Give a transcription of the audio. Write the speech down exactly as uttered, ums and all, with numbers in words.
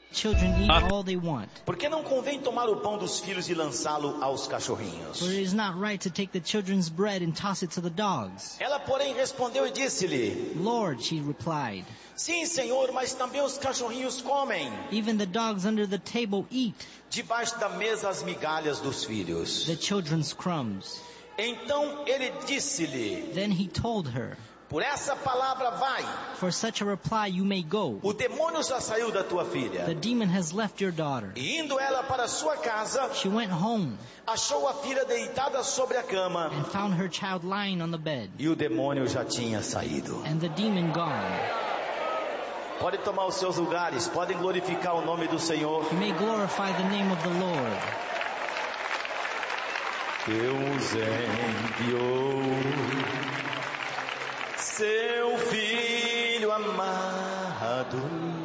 Children eat all they want. Porque não convém tomar o pão dos filhos e lançá-lo aos cachorrinhos. For it is not right to take the children's bread and toss it to the dogs. Ela, porém, respondeu e disse-lhe: Lord, she replied, Sim, Senhor, mas também os cachorrinhos comem even the dogs under the table eat debaixo da mesa as migalhas dos filhos. the children's crumbs. Então ele disse-lhe: Then he told her, Por essa palavra vai. for such a reply you may go. O demônio já saiu da tua filha. The demon has left your daughter. E indo ela para sua casa, She went home achou a filha deitada sobre a cama. and found her child lying on the bed, E o demônio já tinha saído. and the demon gone. Pode tomar os seus lugares, podem glorificar o nome do Senhor. You may glorify the name of the Lord. Deus enviou seu Filho amado